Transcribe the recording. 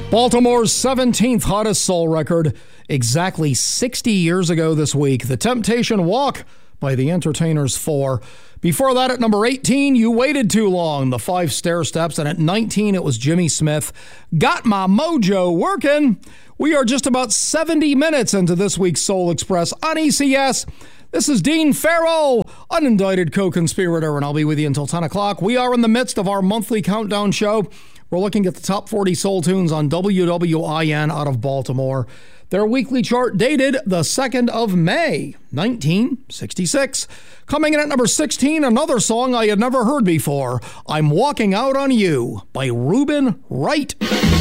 Baltimore's 17th hottest soul record, exactly 60 years ago this week. The Temptation Walk by The Entertainers 4. Before that, at number 18, You Waited Too Long, the 5 Stair Steps. And at 19, it was Jimmy Smith, Got My Mojo Working. We are just about 70 minutes into this week's Soul Express on ECS. This is Dean Farrell, unindicted co-conspirator, and I'll be with you until 10 o'clock. We are in the midst of our monthly countdown show. We're looking at the top 40 soul tunes on WWIN out of Baltimore. Their weekly chart dated the 2nd of May, 1966. Coming in at number 16, another song I had never heard before, I'm Walking Out on You by Reuben Wright.